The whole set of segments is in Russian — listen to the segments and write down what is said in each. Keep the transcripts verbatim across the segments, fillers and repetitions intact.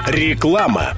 Реклама.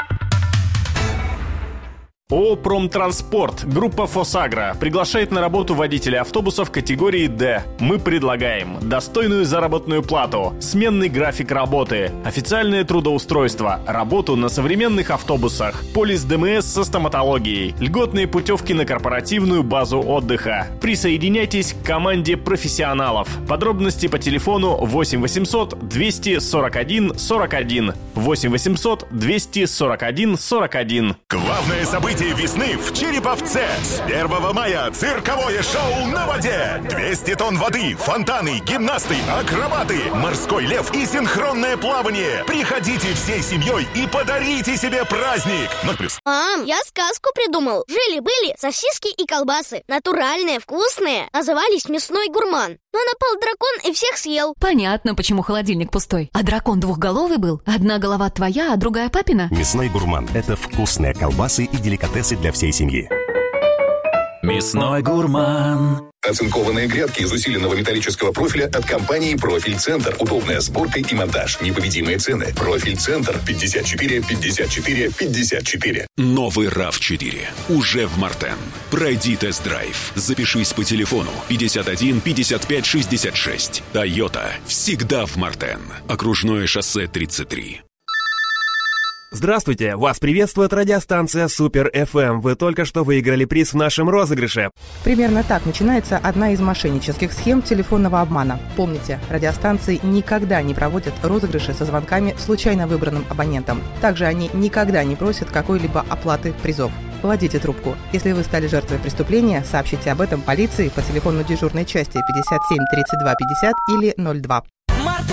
ООО «Промтранспорт», группа «Фосагро» приглашает на работу водителей автобусов категории «Д». Мы предлагаем достойную заработную плату, сменный график работы, официальное трудоустройство, работу на современных автобусах, полис ДМС со стоматологией, льготные путевки на корпоративную базу отдыха. Присоединяйтесь к команде профессионалов. Подробности по телефону восемь восемьсот двести сорок один сорок один. восемь восемьсот двести сорок один сорок один. Главное событие весны в Череповце. С первого мая цирковое шоу на воде. двести тонн воды, фонтаны, гимнасты, акробаты, морской лев и синхронное плавание. Приходите всей семьей и подарите себе праздник. ноль плюс. Мам, я сказку придумал. Жили-были сосиски и колбасы. Натуральные, вкусные. Назывались «Мясной гурман». Но напал дракон и всех съел. Понятно, почему холодильник пустой. А дракон двухголовый был? Одна голова твоя, а другая папина? Мясной гурман – это вкусные колбасы и деликатесы для всей семьи. Мясной гурман. Оцинкованные грядки из усиленного металлического профиля от компании «Профиль Центр». Удобная сборка и монтаж. Непобедимые цены. «Профиль Центр» пятьдесят четыре пятьдесят четыре пятьдесят четыре. Новый рав четыре. Уже в Мартен. Пройди тест-драйв. Запишись по телефону пятьдесят один пятьдесят пять шестьдесят шесть. Toyota. Всегда в Мартен. Окружное шоссе тридцать три. Здравствуйте! Вас приветствует радиостанция Супер эф эм. Вы только что выиграли приз в нашем розыгрыше. Примерно так начинается одна из мошеннических схем телефонного обмана. Помните, радиостанции никогда не проводят розыгрыши со звонками случайно выбранным абонентам. Также они никогда не просят какой-либо оплаты призов. Кладите трубку. Если вы стали жертвой преступления, сообщите об этом полиции по телефону дежурной части пятьдесят семь тридцать два пятьдесят или ноль два.